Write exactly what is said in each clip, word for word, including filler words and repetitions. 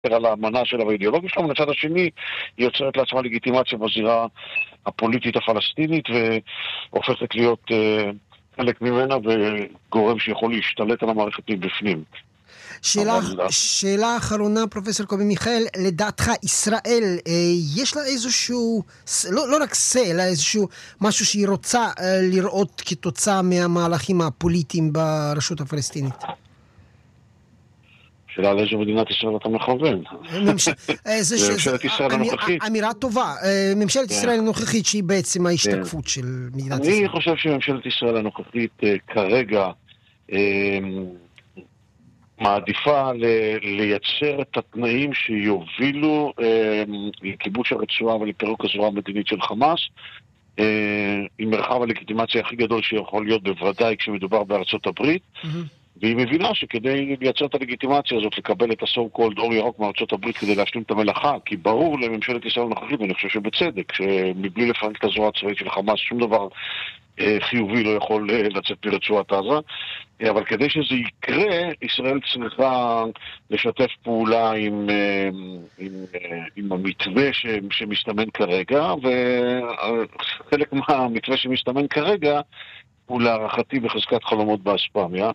על האמנה שלה והאידיאולוגיה שלה, ומצד השני היא יוצרת לעצמה לגיטימציה בזירה הפוליטית הפלסטינית והופכת להיות uh, חלק ממנה וגורם שיכול להשתלט על המערכת מבפנים. שאלה, שאלה אחרונה, פרופסור קובי מיכאל, לדעתך ישראל, יש לה איזשהו, לא, לא רק זה, אלא איזשהו משהו שהיא רוצה לראות כתוצאה מהמהלכים הפוליטיים ברשות הפלסטינית? שאלה על איזו מדינת ישראל אתה מכוון. ממשלת ישראל הנוכחית. אמירה טובה. ממשלת ישראל הנוכחית שהיא בעצם ההשתקפות של מדינת ישראל. אני חושב שממשלת ישראל הנוכחית כרגע מעדיפה לייצר את התנאים שיובילו לכיבוש הרצועה ולפירוק הזרוע המדינית של חמאס, עם מרחב הלגיטימציה הכי גדול שיכול להיות בוודאי כשמדובר בארצות הברית, והיא מבינה שכדי לייצר את הלגיטימציה הזאת, לקבל את הסו קולד אור ירוק מארצות הברית כדי להשלים את המלאכה, כי ברור לממשלת ישראל הנוכחית, ואני חושב שבצדק, שמבלי לפרק את הזרוע הצבאית של חמאס, שום דבר חיובי לא יכול לצאת מרצועת עזה, אבל כדי שזה יקרה, ישראל צריכה לשתף פעולה עם, עם, עם המתווה ש, שמסתמן כרגע, וחלק מהמתווה שמסתמן כרגע הוא להערכתי בחזקת חלומות באספמיה,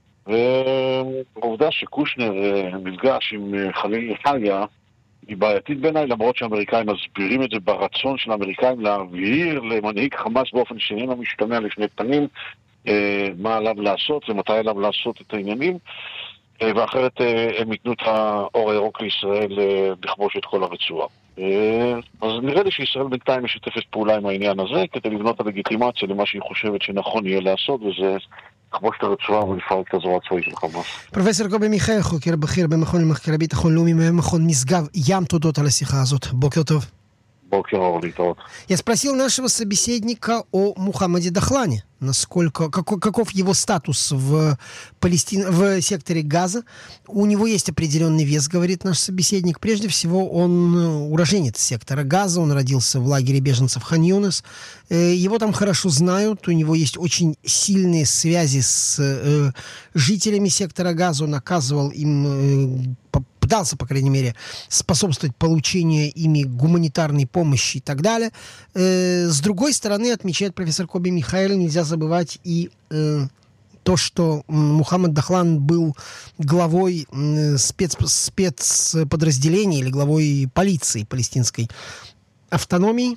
והעובדה שקושנר נפגש עם חליל חיה היא בעייתית בעיניי, למרות שהאמריקאים מסבירים את זה ברצון של האמריקאים להבהיר למנהיג חמאס באופן שאיננו משתמע לשני פנים מה עליו לעשות ומתי עליו לעשות את העניינים, ואחרת הם ייתנו את האור הירוק לישראל לכבוש את כל הרצועה. אז נראה לי שישראל בינתיים משתפת פעולה עם העניין הזה כדי לבנות הלגיטימציה למה שהיא חושבת שנכון יהיה לעשות, וזה לכבוש את הרצועה ולפרק את הזרוע הצבאית של חמאס. פרופסור קובי מיכאל, חוקר בכיר במכון למחקרי ביטחון לאומי ממכון משגב, ים תודות על השיחה הזאת. בוקר טוב. בוקер אור, להתראות. Я спросил нашего собеседника о Мухаммаде Дахлане, насколько, каков, каков его статус в, Палестин, в секторе Газа. У него есть определенный вес, говорит наш собеседник. Прежде всего, он уроженец сектора Газа, он родился в лагере беженцев Хан-Юнес. Его там хорошо знают, у него есть очень сильные связи с э, жителями сектора Газа, он оказывал им... Э, пытался, по крайней мере, способствовать получению ими гуманитарной помощи и так далее. Э, с другой стороны, отмечает профессор Коби Михаил, нельзя забывать и э, то, что Мухаммад Дахлан был главой э, спец, спецподразделения или главой полиции палестинской автономии.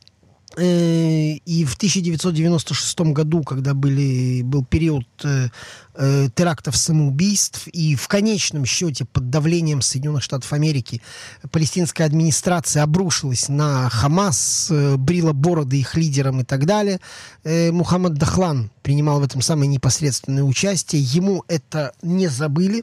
И в тысяча девятьсот девяносто шестом году, когда были, был период э, э, терактов самоубийств, и в конечном счете под давлением Соединенных Штатов Америки палестинская администрация обрушилась на Хамас, э, брила бороды их лидерам и так далее, э, Мухаммад Дахлан принимал в этом самое непосредственное участие. Ему это не забыли.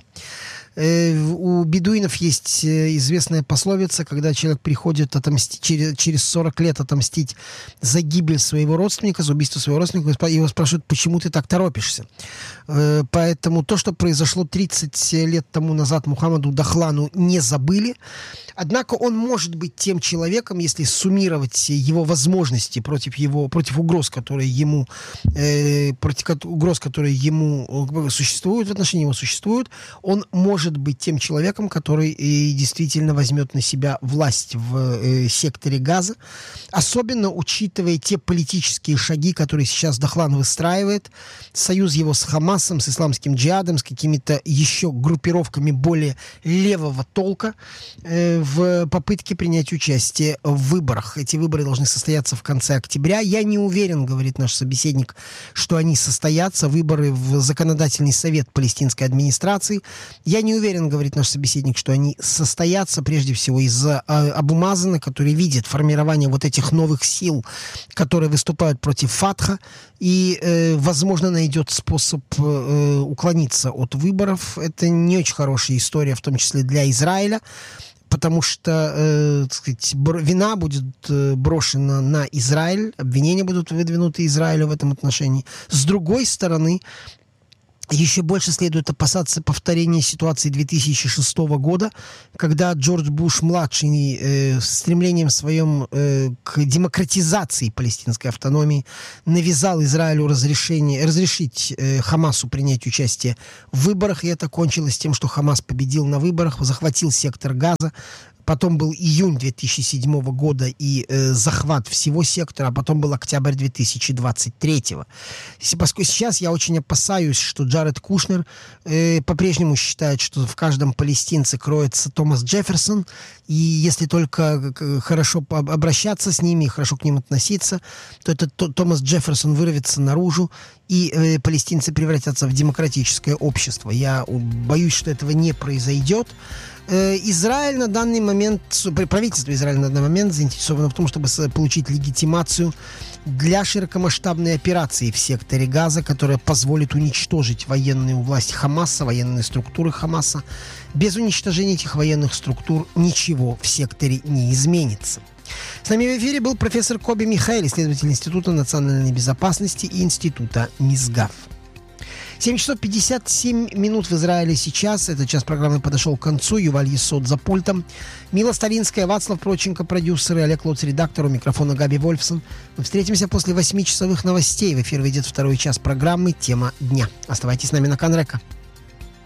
У бедуинов есть известная пословица, когда человек приходит отомстить, через, через сорок лет отомстить за гибель своего родственника, за убийство своего родственника, его спрашивают, почему ты так торопишься. Поэтому то, что произошло тридцать лет тому назад Мухаммаду Дахлану, не забыли. Однако он может быть тем человеком, если суммировать его возможности против его, против угроз, которые ему, э, против угроз, которые ему существуют, в отношении его существуют, он может быть тем человеком, который э, действительно возьмет на себя власть в э, секторе Газа, особенно учитывая те политические шаги, которые сейчас Дахлан выстраивает, союз его с Хамасом, с исламским джихадом, с какими-то еще группировками более левого толка э, в попытке принять участие в выборах. Эти выборы должны состояться в конце октября. Я не уверен, говорит наш собеседник, что они состоятся, выборы в законодательный совет палестинской администрации. Я не уверен, говорит наш собеседник, что они состоятся прежде всего из-за э, Абу Мазана, который видит формирование вот этих новых сил, которые выступают против Фатха, и, э, возможно, найдет способ э, уклониться от выборов. Это не очень хорошая история, в том числе для Израиля, потому что, э, так сказать, вина будет э, брошена на Израиль, обвинения будут выдвинуты Израилю в этом отношении. С другой стороны, Еще больше следует опасаться повторения ситуации две тысячи шестого года, когда Джордж Буш-младший э, с стремлением своем э, к демократизации палестинской автономии навязал Израилю разрешение, разрешить э, Хамасу принять участие в выборах, и это кончилось тем, что Хамас победил на выборах, захватил сектор Газа. Потом был июнь две тысячи седьмого года и э, захват всего сектора, а потом был октябрь две тысячи двадцать третьего. Поскольку сейчас я очень опасаюсь, что Джаред Кушнер э, по-прежнему считает, что в каждом палестинце кроется Томас Джефферсон, и если только хорошо обращаться с ними и хорошо к ним относиться, то этот Томас Джефферсон вырвется наружу, и э, палестинцы превратятся в демократическое общество. Я боюсь, что этого не произойдет. Израиль на данный момент, правительство Израиля на данный момент заинтересовано в том, чтобы получить легитимацию для широкомасштабной операции в секторе Газа, которая позволит уничтожить военную власть Хамаса, военные структуры Хамаса. Без уничтожения этих военных структур ничего в секторе не изменится. С нами в эфире был профессор Коби Михаэль, исследователь Института национальной безопасности и Института Мисгав. семь часов пятьдесят семь минут в Израиле сейчас. Этот час программы подошел к концу. Юваль Есот за пультом. Мила Старинская, Вацлав Проченко, продюсеры, Олег Лоц, редактор, у микрофона Габи Вольфсон. Мы встретимся после восьмичасовых новостей. В эфир выйдет второй час программы «Тема дня». Оставайтесь с нами на Канрека.